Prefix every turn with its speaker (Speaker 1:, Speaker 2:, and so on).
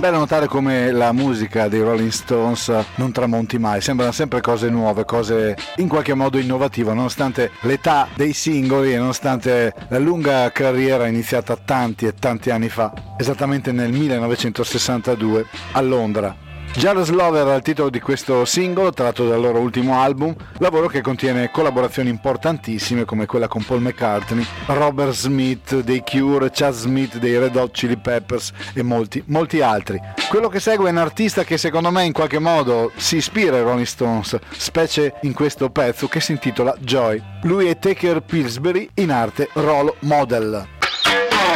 Speaker 1: Bello notare come la musica dei Rolling Stones non tramonti mai, sembrano sempre cose nuove, cose in qualche modo innovative, nonostante l'età dei singoli e nonostante la lunga carriera iniziata tanti e tanti anni fa, esattamente nel 1962 a Londra. Jealous Lover è il titolo di questo singolo tratto dal loro ultimo album, lavoro che contiene collaborazioni importantissime come quella con Paul McCartney, Robert Smith dei Cure, Chad Smith dei Red Hot Chili Peppers e molti altri. Quello che segue è un artista che secondo me in qualche modo si ispira ai Rolling Stones, specie in questo pezzo che si intitola Joy. Lui è Tucker Pillsbury, in arte Role Model.